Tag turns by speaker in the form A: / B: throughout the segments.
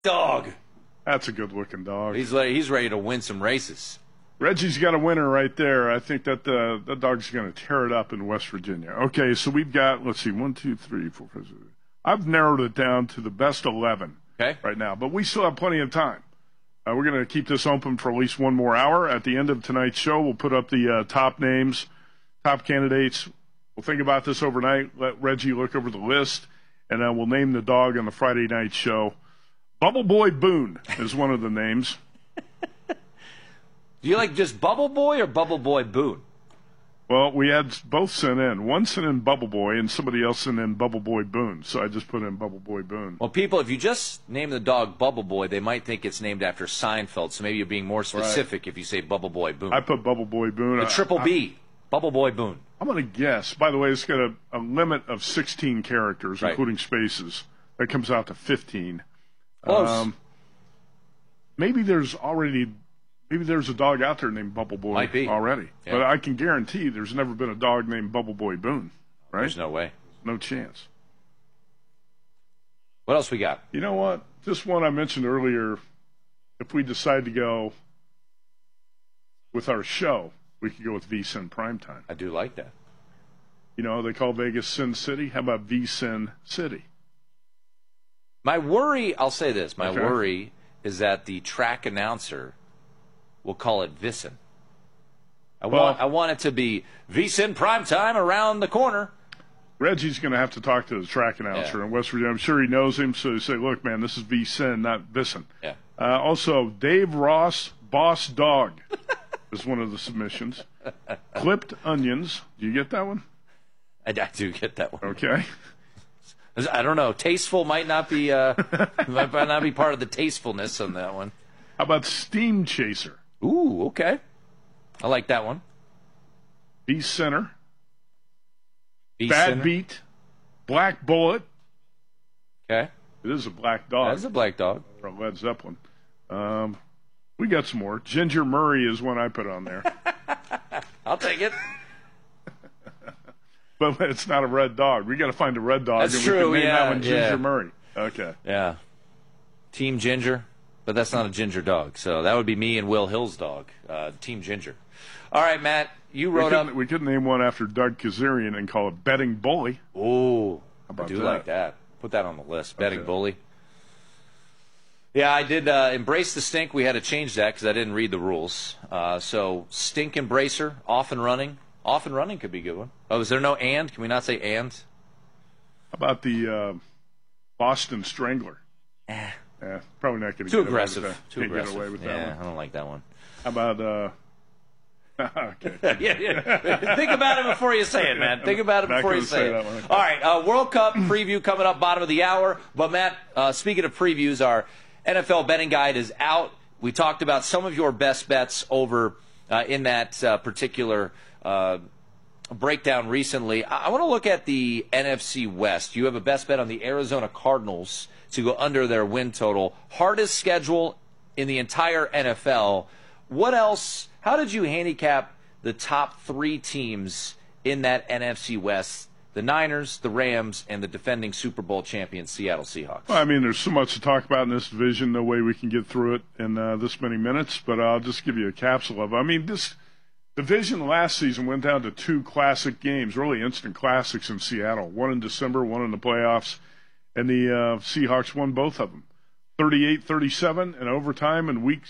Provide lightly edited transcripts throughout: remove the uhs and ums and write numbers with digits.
A: Dog.
B: That's a good-looking dog.
A: He's ready to win some races.
B: Reggie's got a winner right there. I think that the dog's going to tear it up in West Virginia. Okay, so we've got, let's see, 1, 2, 3, 4, 5, 6. I've narrowed it down to the best 11 right now, but we still have plenty of time. We're going to keep this open for at least one more hour. At the end of tonight's show, we'll put up the top names, top candidates. We'll think about this overnight, let Reggie look over the list, and then we'll name the dog on the Friday night show. Bubble Boy Boone is one of the names.
A: Do you like just Bubble Boy or Bubble Boy Boone?
B: Well, we had both sent in. One sent in Bubble Boy, and somebody else sent in Bubble Boy Boone. So I just put in Bubble Boy Boone.
A: Well, people, if you just name the dog Bubble Boy, they might think it's named after Seinfeld. So maybe you're being more specific if you say Bubble Boy Boone.
B: I put Bubble Boy Boone.
A: The triple B, Bubble Boy Boone.
B: I'm going to guess. By the way, it's got a limit of 16 characters, including spaces. That comes out to 15.
A: Close.
B: Maybe there's a dog out there named Bubble Boy already. Yeah. But I can guarantee there's never been a dog named Bubble Boy Boone, right?
A: There's no way.
B: No chance.
A: What else we got?
B: You know what? This one I mentioned earlier, if we decide to go with our show, we could go with VSiN Primetime.
A: I do like that.
B: You know, they call Vegas Sin City. How about VSiN City?
A: My worry, I'll say this, worry is that the track announcer will call it VSiN. I want it to be VSiN Primetime around the corner.
B: Reggie's going to have to talk to the track announcer in West Virginia. I'm sure he knows him, so he say, look, man, this is VSiN, not VSiN.
A: Yeah.
B: Also, Dave Ross, Boss Dog, is one of the submissions. Clipped Onions. Do you get that one?
A: I do get that one.
B: Okay.
A: I don't know. Tasteful might not be might not be part of the tastefulness on that one.
B: How about Steam Chaser?
A: Ooh, okay. I like that one.
B: Beast Center. Bad Beat. Black Bullet.
A: Okay.
B: It is a black dog.
A: That is a black dog.
B: From Led Zeppelin. We got some more. Ginger Murray is one I put on there.
A: I'll take it.
B: But it's not a red dog. We got to find a red dog.
A: That's true.
B: We can name that one Ginger Murray. Okay.
A: Yeah. Team Ginger, but that's not a ginger dog. So that would be me and Will Hill's dog, Team Ginger. All right, Matt, you wrote up.
B: We could name one after Doug Kazarian and call it Betting Bully.
A: Ooh, I do like that. Put that on the list. Betting Bully. Yeah, I did Embrace the Stink. We had to change that because I didn't read the rules. So Stink Embracer, off and running. Off and running could be a good one. Oh, is there no and? Can we not say and?
B: How about the Boston Strangler?
A: Yeah,
B: probably not going to
A: get aggressive. Too aggressive.
B: Get away with that one.
A: I don't like that one.
B: How about okay.
A: yeah. Think about it before you say it, man. Think about it before you say it. All right, World Cup preview coming up bottom of the hour. But, Matt, speaking of previews, our NFL betting guide is out. We talked about some of your best bets over in that particular breakdown recently. I want to look at the NFC West. You have a best bet on the Arizona Cardinals to go under their win total. Hardest schedule in the entire NFL. What else? How did you handicap the top three teams in that NFC West? The Niners, the Rams, and the defending Super Bowl champion Seattle Seahawks.
B: Well, I mean, there's so much to talk about in this division. No way we can get through it in this many minutes, but I'll just give you a capsule of it. I mean, this division last season went down to two classic games, really instant classics in Seattle. One in December, one in the playoffs, and the Seahawks won both of them. 38-37 in overtime in week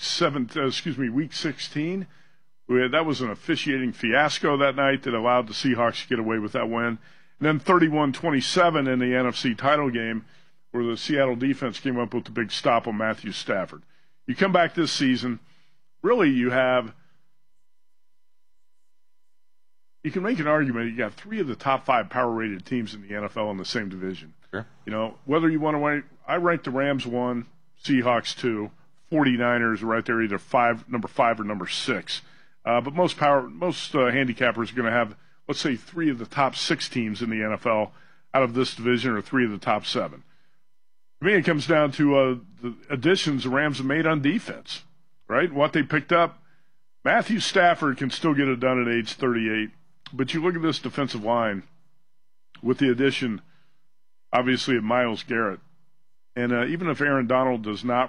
B: 16. That was an officiating fiasco that night that allowed the Seahawks to get away with that win. And then 31-27 in the NFC title game where the Seattle defense came up with the big stop on Matthew Stafford. You come back this season, really you can make an argument you got three of the top five power-rated teams in the NFL in the same division.
A: Sure.
B: You know, whether you want to rank, I ranked the Rams 1, Seahawks 2, 49ers right there, either number 5 or number 6. But most handicappers are going to have, let's say, 3 of the top 6 teams in the NFL out of this division or 3 of the top 7. To me, it comes down to the additions the Rams have made on defense, right? What they picked up. Matthew Stafford can still get it done at age 38, but you look at this defensive line with the addition, obviously, of Myles Garrett. And even if Aaron Donald does not